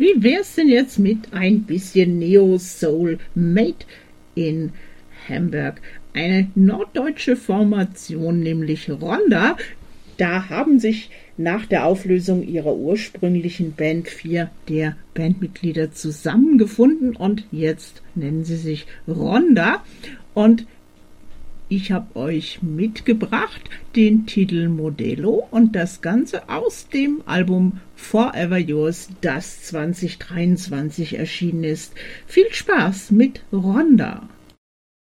Wie wär's denn jetzt mit ein bisschen Neo-Soul made in Hamburg? Eine norddeutsche Formation, nämlich Ronda. Da haben sich nach der Auflösung ihrer ursprünglichen Band 4 der Bandmitglieder zusammengefunden und jetzt nennen sie sich Ronda. Und ich habe euch mitgebracht den Titel Modelo und das Ganze aus dem Album Forever Yours, das 2023 erschienen ist. Viel Spaß mit Ronda!